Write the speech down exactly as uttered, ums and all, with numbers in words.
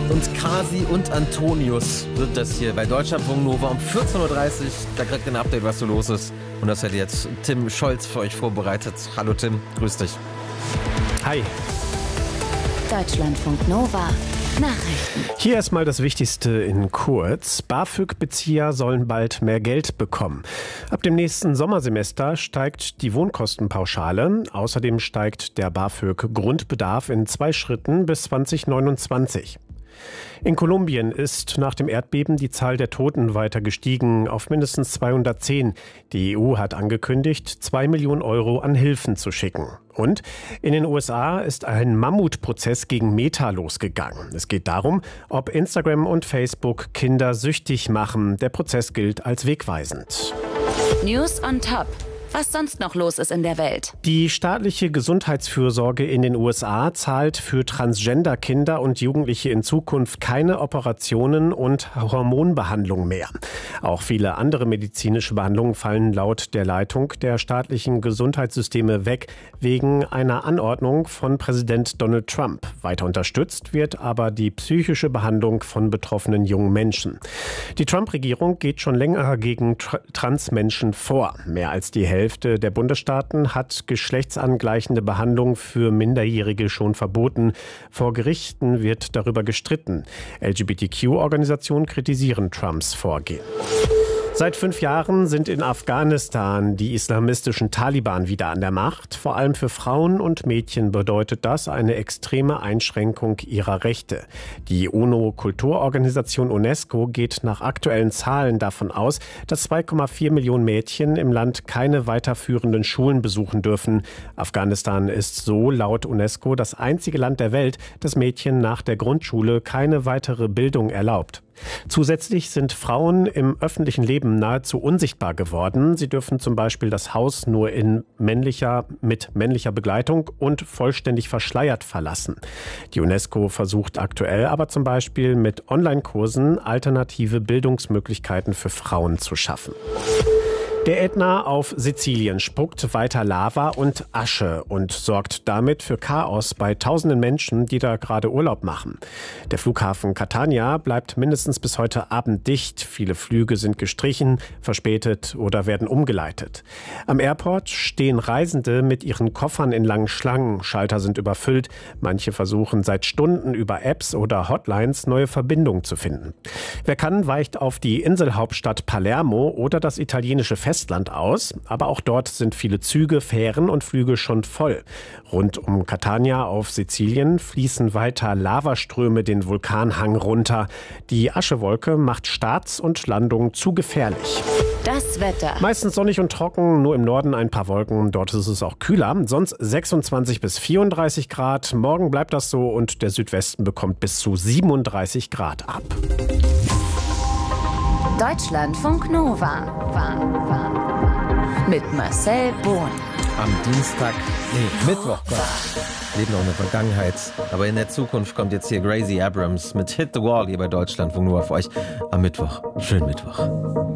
Und Kasi und Antonius wird das hier bei Deutschlandfunk Nova um vierzehn Uhr dreißig. Da kriegt ihr ein Update, was so los ist. Und das hat jetzt Tim Scholz für euch vorbereitet. Hallo Tim, grüß dich. Hi. Deutschlandfunk Nova. Nachrichten. Hier erstmal das Wichtigste in kurz. BAföG-Bezieher sollen bald mehr Geld bekommen. Ab dem nächsten Sommersemester steigt die Wohnkostenpauschale. Außerdem steigt der BAföG-Grundbedarf in zwei Schritten bis zwanzig neunundzwanzig. In Kolumbien ist nach dem Erdbeben die Zahl der Toten weiter gestiegen auf mindestens zweihundertzehn. Die E U hat angekündigt, zwei Millionen Euro an Hilfen zu schicken. Und in den U S A ist ein Mammutprozess gegen Meta losgegangen. Es geht darum, ob Instagram und Facebook Kinder süchtig machen. Der Prozess gilt als wegweisend. News on Top. Was sonst noch los ist in der Welt. Die staatliche Gesundheitsfürsorge in den U S A zahlt für Transgender-Kinder und Jugendliche in Zukunft keine Operationen und Hormonbehandlung mehr. Auch viele andere medizinische Behandlungen fallen laut der Leitung der staatlichen Gesundheitssysteme weg, wegen einer Anordnung von Präsident Donald Trump. Weiter unterstützt wird aber die psychische Behandlung von betroffenen jungen Menschen. Die Trump-Regierung geht schon länger gegen Tr- Transmenschen vor. Mehr als die Hälfte Hälfte der Bundesstaaten hat geschlechtsangleichende Behandlung für Minderjährige schon verboten. Vor Gerichten wird darüber gestritten. L G B T Q-Organisationen kritisieren Trumps Vorgehen. Seit fünf Jahren sind in Afghanistan die islamistischen Taliban wieder an der Macht. Vor allem für Frauen und Mädchen bedeutet das eine extreme Einschränkung ihrer Rechte. Die UNO-Kulturorganisation UNESCO geht nach aktuellen Zahlen davon aus, dass zwei Komma vier Millionen Mädchen im Land keine weiterführenden Schulen besuchen dürfen. Afghanistan ist so laut UNESCO das einzige Land der Welt, das Mädchen nach der Grundschule keine weitere Bildung erlaubt. Zusätzlich sind Frauen im öffentlichen Leben nahezu unsichtbar geworden. Sie dürfen zum Beispiel das Haus nur in männlicher, mit männlicher Begleitung und vollständig verschleiert verlassen. Die UNESCO versucht aktuell aber zum Beispiel mit Online-Kursen alternative Bildungsmöglichkeiten für Frauen zu schaffen. Der Ätna auf Sizilien spuckt weiter Lava und Asche und sorgt damit für Chaos bei tausenden Menschen, die da gerade Urlaub machen. Der Flughafen Catania bleibt mindestens bis heute Abend dicht. Viele Flüge sind gestrichen, verspätet oder werden umgeleitet. Am Airport stehen Reisende mit ihren Koffern in langen Schlangen. Schalter sind überfüllt. Manche versuchen seit Stunden über Apps oder Hotlines neue Verbindungen zu finden. Wer kann, weicht auf die Inselhauptstadt Palermo oder das italienische Festland aus, aber auch dort sind viele Züge, Fähren und Flüge schon voll. Rund um Catania auf Sizilien fließen weiter Lavaströme den Vulkanhang runter. Die Aschewolke macht Starts und Landungen zu gefährlich. Das Wetter. Meistens sonnig und trocken, nur im Norden ein paar Wolken. Dort ist es auch kühler. Sonst sechsundzwanzig bis vierunddreißig Grad. Morgen bleibt das so und der Südwesten bekommt bis zu siebenunddreißig Grad ab. Deutschlandfunk Nova. Mit Marcel Bohn. Am Dienstag, nee, Mittwoch, Gott. Leben noch in der Vergangenheit. Aber in der Zukunft kommt jetzt hier Gracie Abrams mit Hit the Wall hier bei Deutschlandfunk Nova für euch am Mittwoch. Schönen Mittwoch.